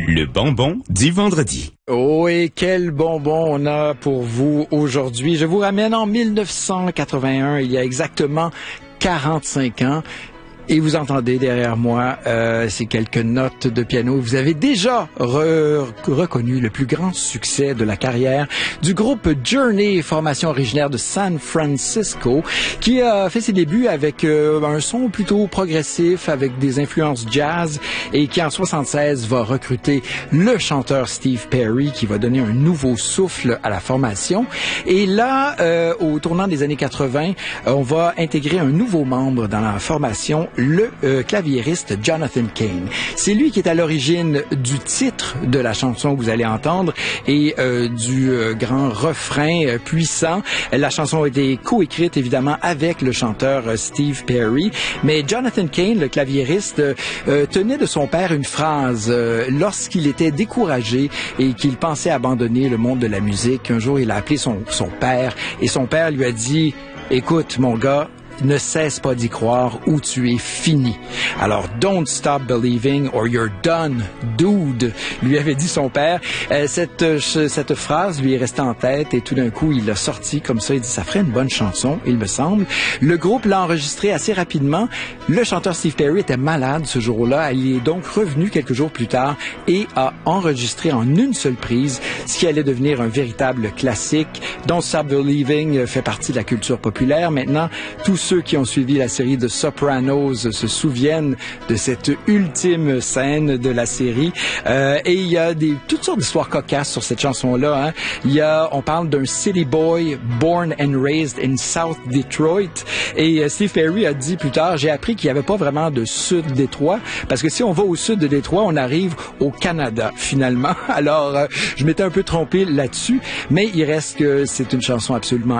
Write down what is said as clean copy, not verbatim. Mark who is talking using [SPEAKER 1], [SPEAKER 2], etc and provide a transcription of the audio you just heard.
[SPEAKER 1] Le bonbon du vendredi.
[SPEAKER 2] Oh, et quel bonbon on a pour vous aujourd'hui. Je vous ramène en 1981, il y a exactement 45 ans. Et vous entendez derrière moi ces quelques notes de piano. Vous avez déjà reconnu le plus grand succès de la carrière du groupe Journey, formation originaire de San Francisco, qui a fait ses débuts avec un son plutôt progressif, avec des influences jazz, et qui en 76 va recruter le chanteur Steve Perry, qui va donner un nouveau souffle à la formation. Et là, au tournant des années 80, on va intégrer un nouveau membre dans la formation, le claviériste Jonathan Cain. C'est lui qui est à l'origine du titre de la chanson que vous allez entendre et du grand refrain puissant. La chanson a été coécrite évidemment avec le chanteur Steve Perry, mais Jonathan Cain, le claviériste, tenait de son père une phrase lorsqu'il était découragé et qu'il pensait abandonner le monde de la musique. Un jour, il a appelé son père et son père lui a dit « Écoute, mon gars, ne cesse pas d'y croire ou tu es fini. » Alors, don't stop believing or you're done, dude, lui avait dit son père. Cette phrase lui est restée en tête et tout d'un coup, il l'a sorti comme ça. Il dit, ça ferait une bonne chanson, il me semble. Le groupe l'a enregistré assez rapidement. Le chanteur Steve Perry était malade ce jour-là. Il est donc revenu quelques jours plus tard et a enregistré en une seule prise ce qui allait devenir un véritable classique. Don't Stop Believing fait partie de la culture populaire. Maintenant, tous ceux qui ont suivi la série de Sopranos se souviennent de cette ultime scène de la série. Et il y a toutes sortes d'histoires cocasses sur cette chanson-là. On parle d'un city boy born and raised in South Detroit. Et Steve Perry a dit plus tard, j'ai appris qu'il n'y avait pas vraiment de sud Détroit, parce que si on va au sud de Détroit, on arrive au Canada, finalement. Alors, je m'étais un peu trompé là-dessus, mais il reste que c'est une chanson absolument